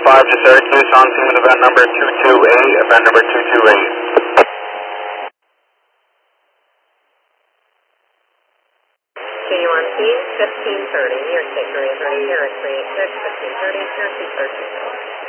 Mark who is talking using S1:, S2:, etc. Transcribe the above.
S1: to Syracuse, on scene with event number 228, event number 228.
S2: KUNC 1530, New York State 330, Harris 386, 1530, Syracuse 13.